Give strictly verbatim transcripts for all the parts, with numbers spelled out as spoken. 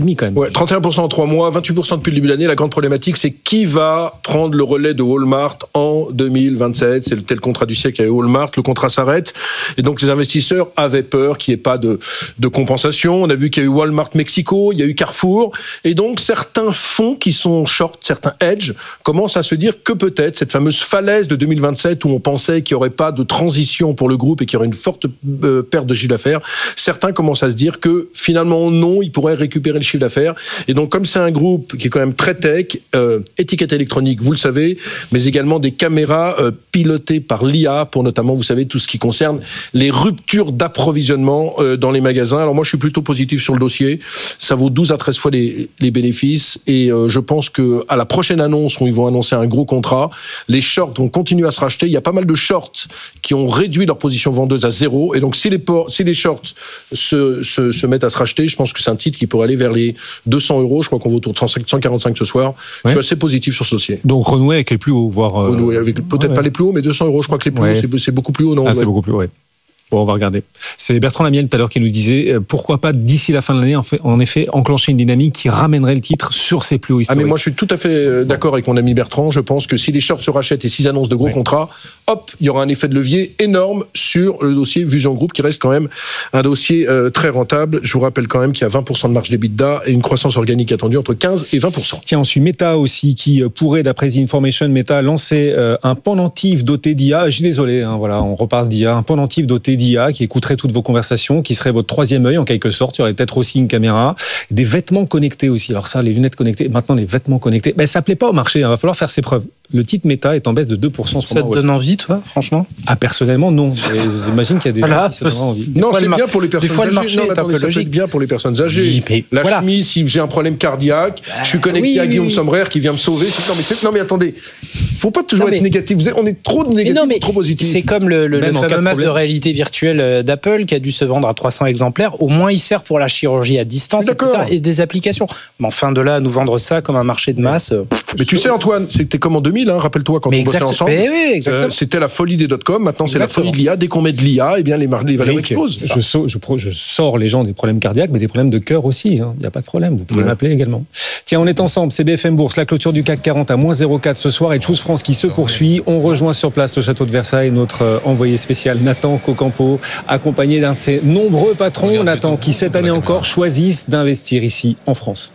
demi quand même. Ouais, trente et un pour cent en trois mois, vingt-huit pour cent depuis le début de l'année. La grande problématique, c'est qui va prendre le relais de Walmart en deux mille vingt-sept. C'est le tel contrat du siècle avec Walmart. Le contrat s'arrête. Et donc, les investisseurs avaient peur qu'il n'y ait pas de, de compensation. On a vu qu'il y a eu Walmart Mexico, il y a eu Carrefour. Et donc, certains fonds qui sont short, certains hedge, commencent à se dire que peut-être cette fameuse falaise de deux mille vingt-sept où on pensait qu'il n'y aurait pas de transition pour le groupe et qu'il y aurait une forte euh, perte de chiffre d'affaires, certains commencent à se dire que finalement non, ils pourraient récupérer le chiffre d'affaires. Et donc comme c'est un groupe qui est quand même très tech, euh, étiquette électronique, vous le savez, mais également des caméras euh, pilotées par l'I A pour notamment, vous savez, tout ce qui concerne les ruptures d'approvisionnement euh, dans les magasins. Alors moi je suis plutôt positif sur le dossier, ça vaut douze à treize fois les, les bénéfices et euh, je pense que à la prochaine annonce où ils vont annoncer un gros contrat, les shorts vont continuer à se racheter. Il y a pas mal de shorts qui ont réduit leur position vendeuse à zéro et donc si les, por- si les shorts se, se, se mettent à se racheter, je pense que c'est un titre qui pourrait aller vers les deux cents euros. Je crois qu'on va autour de cent quarante-cinq ce soir. Ouais. Je suis assez positif sur ce dossier. Donc renouer avec les plus hauts, voire... Euh... Renouer avec peut-être ouais. pas les plus hauts, mais deux cents euros. Je crois que les plus ouais. hauts, c'est, c'est beaucoup plus haut, non? Ah, ouais. c'est beaucoup plus haut, oui. Bon, on va regarder. C'est Bertrand Lamiel tout à l'heure qui nous disait euh, pourquoi pas d'ici la fin de l'année, en, fait, en effet, enclencher une dynamique qui ramènerait le titre sur ses plus hauts historiques. Ah, mais moi je suis tout à fait d'accord avec mon ami Bertrand. Je pense que si les shorts se rachètent et s'ils annoncent de gros ouais. contrats, hop, il y aura un effet de levier énorme sur le dossier Vusion Group qui reste quand même un dossier euh, très rentable. Je vous rappelle quand même qu'il y a vingt pour cent de marge d'EBITDA et une croissance organique attendue entre quinze et vingt pour cent. Tiens, ensuite Meta aussi qui pourrait, d'après The Information, Meta lancer euh, un pendentif doté d'I A. Je suis désolé, hein, voilà, on reparle d'I A. Un pendentif doté d'I A qui écouterait toutes vos conversations, qui serait votre troisième œil en quelque sorte. Il y aurait peut-être aussi une caméra, des vêtements connectés aussi. Alors ça, les lunettes connectées, maintenant les vêtements connectés, ben ça plaît pas au marché. Il hein. va falloir faire ses preuves. Le titre Meta est en baisse de deux pour cent. Ça te donne envie, toi, franchement? Ah, personnellement, non. J'imagine qu'il y a des voilà. gens qui ça donnera envie. Non, c'est bien pour les personnes âgées. Des fois, le marché non, est attendez, un peu logique. bien pour les personnes âgées. Oui, la voilà. chemise, si j'ai un problème cardiaque, bah, je suis connecté oui, à Guillaume oui. Sommerer qui vient me sauver. Non, mais, non, mais attendez, faut pas toujours non, mais... être négatif. Vous êtes, on est trop négatif, non, mais trop positif. C'est comme le, le, le fameux masque de réalité virtuelle d'Apple qui a dû se vendre à trois cents exemplaires. Au moins, il sert pour la chirurgie à distance, et cetera. Et des applications. Mais enfin, de là à nous vendre ça comme un marché de masse. Mais tu sais, Antoine, c'était comme en deux mille, hein, rappelle-toi, quand mais on bossait ensemble. Mais oui, euh, c'était la folie des dot-com. Maintenant, c'est exactement. La folie de l'I A. Dès qu'on met de l'I A, eh bien, les, mar- les valeurs explosent. Je, so, je, je sors les gens des problèmes cardiaques, mais des problèmes de cœur aussi. Il hein. n'y a pas de problème. Vous pouvez ouais. m'appeler également. Tiens, on est ensemble. C'est B F M Bourse. La clôture du C A C quarante à moins zéro virgule quatre ce soir et Choose France qui se poursuit. On rejoint sur place au château de Versailles notre euh, envoyé spécial Nathan Cocampo, accompagné d'un de ses nombreux patrons. Regarde Nathan, qui cette année encore choisissent d'investir ici en France.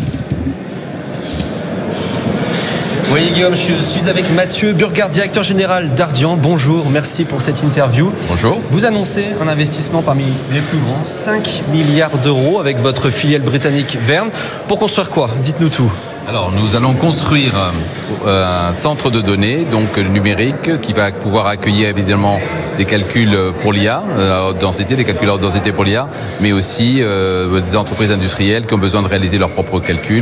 Oui Guillaume, je suis avec Mathieu Burgard, directeur général d'Ardian. Bonjour, merci pour cette interview. Bonjour. Vous annoncez un investissement parmi les plus grands, cinq milliards d'euros avec votre filiale britannique Verne. Pour construire quoi? Dites-nous tout. Alors, nous allons construire un centre de données, donc numérique, qui va pouvoir accueillir évidemment des calculs pour l'I A, à haute densité, des calculs à haute densité pour l'I A, mais aussi euh, des entreprises industrielles qui ont besoin de réaliser leurs propres calculs,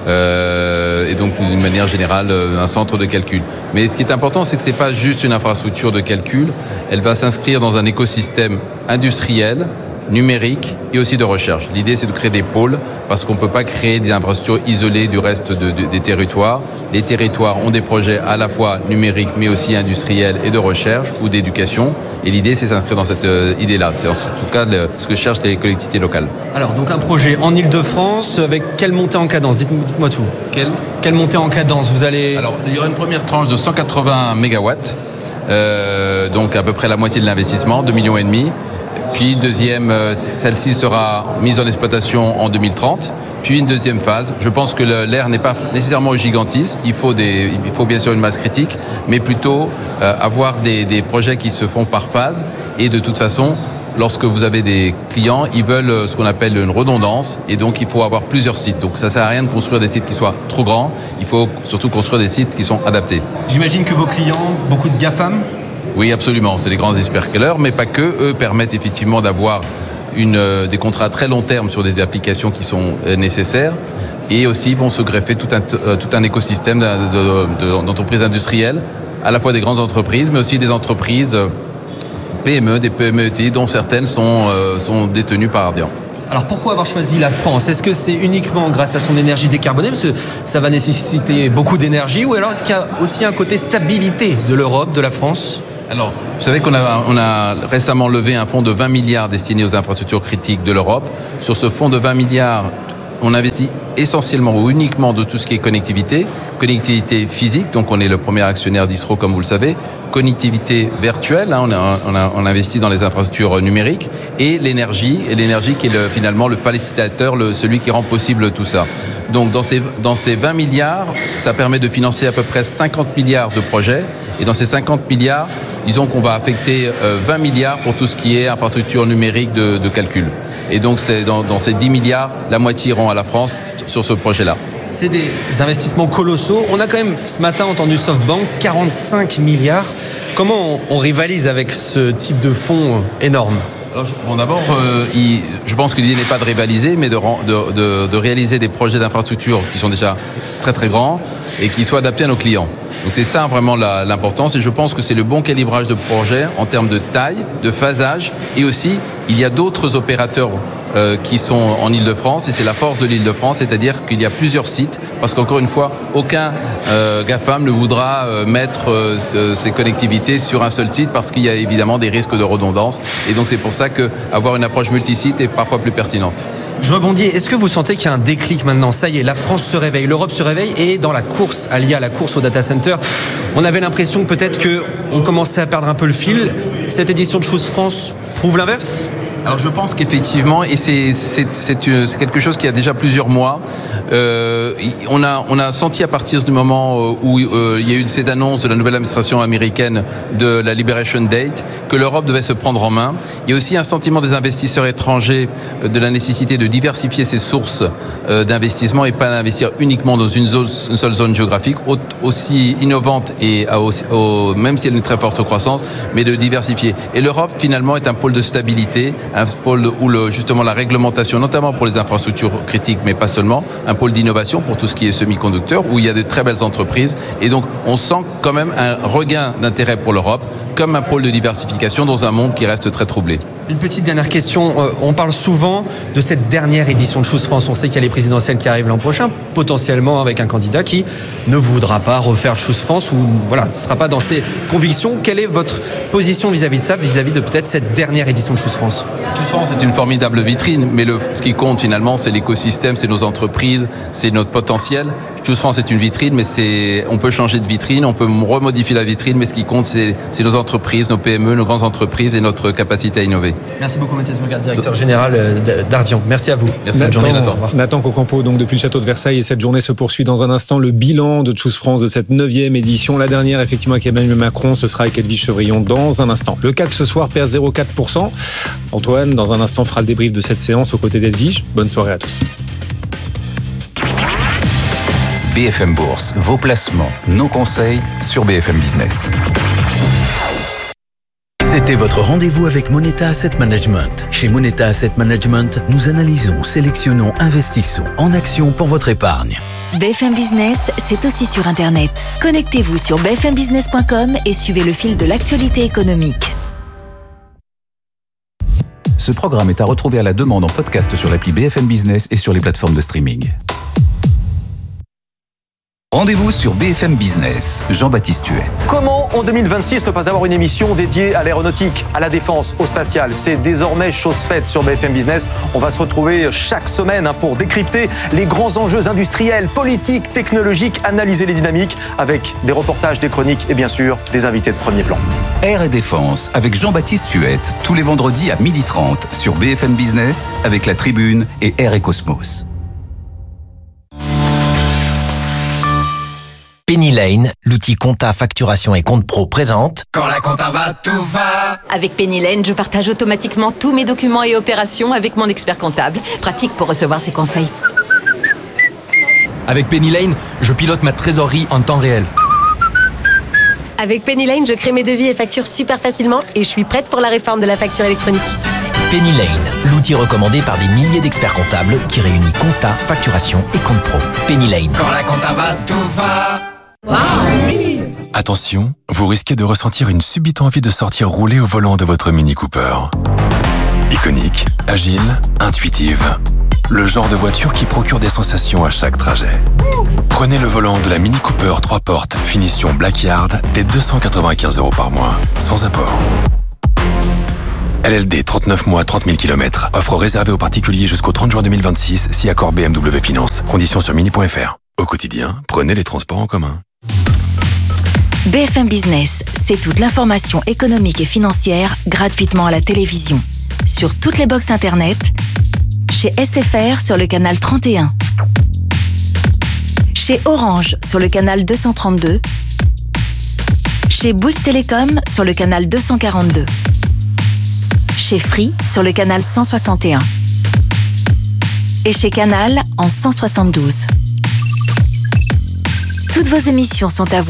euh, et donc d'une manière générale, un centre de calcul. Mais ce qui est important, c'est que ce n'est pas juste une infrastructure de calcul, elle va s'inscrire dans un écosystème industriel, numérique et aussi de recherche. L'idée, c'est de créer des pôles parce qu'on ne peut pas créer des infrastructures isolées du reste de, de, des territoires. Les territoires ont des projets à la fois numériques mais aussi industriels et de recherche ou d'éducation. Et l'idée, c'est de s'inscrire dans cette euh, idée-là. C'est en tout cas le, ce que cherchent les collectivités locales. Alors, donc un projet en Île-de-France avec quelle montée en cadence? Dites-moi, dites-moi tout. Quelle, quelle montée en cadence vous allez... Alors, il y aura une première tranche de cent quatre-vingts mégawatts, euh, donc à peu près la moitié de l'investissement, deux virgule cinq millions. Puis une deuxième, celle-ci sera mise en exploitation en deux mille trente. Puis une deuxième phase. Je pense que l'air n'est pas nécessairement gigantesque. Il faut, des, il faut bien sûr une masse critique, mais plutôt euh, avoir des, des projets qui se font par phase. Et de toute façon, lorsque vous avez des clients, ils veulent ce qu'on appelle une redondance. Et donc, il faut avoir plusieurs sites. Donc, ça ne sert à rien de construire des sites qui soient trop grands. Il faut surtout construire des sites qui sont adaptés. J'imagine que vos clients, beaucoup de GAFAM? Oui, absolument. C'est des grands hypercaleurs, mais pas que. Eux permettent effectivement d'avoir une, euh, des contrats à très long terme sur des applications qui sont euh, nécessaires. Et aussi vont se greffer tout un, euh, tout un écosystème de, de, de, d'entreprises industrielles, à la fois des grandes entreprises, mais aussi des entreprises euh, P M E, des P M E T I, dont certaines sont, euh, sont détenues par Ardian. Alors pourquoi avoir choisi la France? Est-ce que c'est uniquement grâce à son énergie décarbonée, parce que ça va nécessiter beaucoup d'énergie, ou alors est-ce qu'il y a aussi un côté stabilité de l'Europe, de la France? Alors, vous savez qu'on a, on a récemment levé un fonds de vingt milliards destiné aux infrastructures critiques de l'Europe. Sur ce fonds de vingt milliards, on investit essentiellement ou uniquement de tout ce qui est connectivité, connectivité physique, donc on est le premier actionnaire d'Isro comme vous le savez, connectivité virtuelle, hein, on, a, on, a, on investit dans les infrastructures numériques, et l'énergie, et l'énergie qui est le, finalement le facilitateur, le, celui qui rend possible tout ça. Donc dans ces, dans ces vingt milliards, ça permet de financer à peu près cinquante milliards de projets, et dans ces cinquante milliards, disons qu'on va affecter euh, vingt milliards pour tout ce qui est infrastructure numérique de, de calcul. Et donc c'est dans, dans ces dix milliards, la moitié iront à la France sur ce projet-là. C'est des investissements colossaux. On a quand même ce matin entendu SoftBank, quarante-cinq milliards. Comment on, on rivalise avec ce type de fonds énorme ? Alors, bon, d'abord, euh, il, je pense que l'idée n'est pas de rivaliser, mais de, de, de, de réaliser des projets d'infrastructure qui sont déjà très très grands et qui soient adaptés à nos clients. Donc c'est ça vraiment la, l'importance, et je pense que c'est le bon calibrage de projet en termes de taille, de phasage, et aussi il y a d'autres opérateurs euh, qui sont en Île-de-France, et c'est la force de l'Île-de-France, c'est-à-dire qu'il y a plusieurs sites, parce qu'encore une fois, aucun euh, GAFAM ne voudra euh, mettre euh, ses connectivités sur un seul site, parce qu'il y a évidemment des risques de redondance, et donc c'est pour ça qu'avoir une approche multisite est parfois plus pertinente. Je rebondis. Est-ce que vous sentez qu'il y a un déclic maintenant ? Ça y est, la France se réveille, l'Europe se réveille, et dans la course à l'I A, la course au data center, on avait l'impression peut-être qu'on commençait à perdre un peu le fil. Cette édition de Choose France prouve l'inverse ? Alors je pense qu'effectivement, et c'est, c'est, c'est, c'est quelque chose qui a déjà plusieurs mois, euh, on, a, on a senti à partir du moment où euh, il y a eu cette annonce de la nouvelle administration américaine de la Liberation Date, que l'Europe devait se prendre en main. Il y a aussi un sentiment des investisseurs étrangers de la nécessité de diversifier ses sources euh, d'investissement et pas d'investir uniquement dans une, zone, une seule zone géographique, aussi innovante et à, au, au, même si elle a une très forte croissance, mais de diversifier. Et l'Europe finalement est un pôle de stabilité, un pôle où le, justement la réglementation, notamment pour les infrastructures critiques, mais pas seulement, un pôle d'innovation pour tout ce qui est semi-conducteurs, où il y a de très belles entreprises. Et donc, on sent quand même un regain d'intérêt pour l'Europe, comme un pôle de diversification dans un monde qui reste très troublé. Une petite dernière question. On parle souvent de cette dernière édition de Choose France. On sait qu'il y a les présidentielles qui arrivent l'an prochain, potentiellement avec un candidat qui ne voudra pas refaire Choose France, ou voilà, ne sera pas dans ses convictions. Quelle est votre position vis-à-vis de ça, vis-à-vis de peut-être cette dernière édition de Choose France ? Choose France est une formidable vitrine, mais le, ce qui compte finalement, c'est l'écosystème, c'est nos entreprises, c'est notre potentiel. Choose France est une vitrine, mais c'est, on peut changer de vitrine, on peut remodifier la vitrine, mais ce qui compte, c'est, c'est nos entreprises, nos P M E, nos grandes entreprises et notre capacité à innover. Merci beaucoup Mathias Bougard, directeur général d'Ardian. Merci à vous. Merci. Bonne journée, Nathan. Nathan Cocampo, donc depuis le château de Versailles, et cette journée se poursuit dans un instant. Le bilan de Choose France de cette neuvième édition, la dernière effectivement avec Emmanuel Macron, ce sera avec Edwige Chevrillon dans un instant. Le C A C ce soir perd zéro virgule quatre pour cent. Antoine, dans un instant, fera le débrief de cette séance aux côtés d'Edwige. Bonne soirée à tous. B F M Bourse, vos placements, nos conseils sur B F M Business. C'était votre rendez-vous avec Moneta Asset Management. Chez Moneta Asset Management, nous analysons, sélectionnons, investissons en action pour votre épargne. B F M Business, c'est aussi sur Internet. Connectez-vous sur b f m business point com et suivez le fil de l'actualité économique. Ce programme est à retrouver à la demande en podcast sur l'appli B F M Business et sur les plateformes de streaming. Rendez-vous sur B F M Business, Jean-Baptiste Huette. Comment en deux mille vingt-six ne pas avoir une émission dédiée à l'aéronautique, à la défense, au spatial ? C'est désormais chose faite sur B F M Business. On va se retrouver chaque semaine pour décrypter les grands enjeux industriels, politiques, technologiques, analyser les dynamiques avec des reportages, des chroniques et bien sûr des invités de premier plan. Air et Défense avec Jean-Baptiste Huette, tous les vendredis à midi trente sur B F M Business avec La Tribune et Air et Cosmos. Penny Lane, l'outil compta, facturation et compte pro présente. Quand la compta va, tout va. Avec Penny Lane, je partage automatiquement tous mes documents et opérations avec mon expert comptable. Pratique pour recevoir ses conseils. Avec Penny Lane, je pilote ma trésorerie en temps réel. Avec Penny Lane, je crée mes devis et factures super facilement et je suis prête pour la réforme de la facture électronique. Penny Lane, l'outil recommandé par des milliers d'experts comptables qui réunit compta, facturation et compte pro. Penny Lane. Quand la compta va, tout va. Wow. Attention, vous risquez de ressentir une subite envie de sortir rouler au volant de votre Mini Cooper. Iconique, agile, intuitive. Le genre de voiture qui procure des sensations à chaque trajet. Prenez le volant de la Mini Cooper trois portes, finition Black Yard, dès deux cent quatre-vingt-quinze euros par mois, sans apport. L L D, trente-neuf mois, trente mille kilomètres. Offre réservée aux particuliers jusqu'au trente juin deux mille vingt-six, si accord B M W Finance. Conditions sur mini point F R. Au quotidien, prenez les transports en commun. B F M Business, c'est toute l'information économique et financière gratuitement à la télévision. Sur toutes les box internet, chez S F R sur le canal trente et un, chez Orange sur le canal deux cent trente-deux, chez Bouygues Télécom sur le canal deux cent quarante-deux, chez Free sur le canal cent soixante et un et chez Canal en cent soixante-douze. Toutes vos émissions sont à vous.